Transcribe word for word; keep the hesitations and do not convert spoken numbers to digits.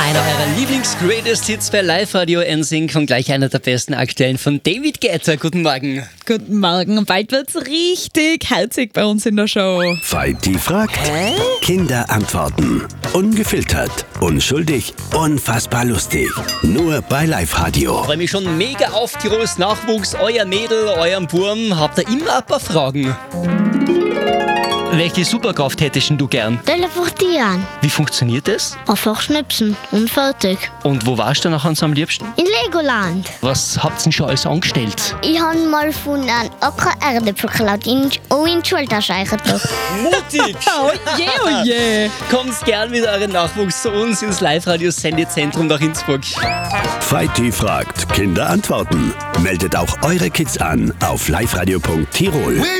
Einer eurer Lieblings-Greatest-Hits bei Live-Radio N Sync und gleich einer der besten aktuellen von David Guetta. Guten Morgen. Guten Morgen. Bald wird's richtig herzig bei uns in der Show. Feiti fragt, Kinder antworten. Ungefiltert, unschuldig, unfassbar lustig. Nur bei Live-Radio. Ich freue mich schon mega auf Tirols Nachwuchs. Euer Mädel, euren Burm. Habt ihr immer ein paar Fragen? Welche Superkraft hättest du gern? Teleportieren. Wie funktioniert das? Einfach schnipsen und fertig. Und wo warst du nachher am liebsten? In Legoland. Was habt ihr denn schon alles angestellt? Ich habe mal von einem Acker Erde verklaut und in die Schultasche reingedrückt. Mutig! Oh je, oh je. Kommt gern mit eurem Nachwuchs zu uns ins Live-Radio-Sendezentrum nach Innsbruck. Feiti fragt, Kinder antworten. Meldet auch eure Kids an auf liveradio punkt tirol.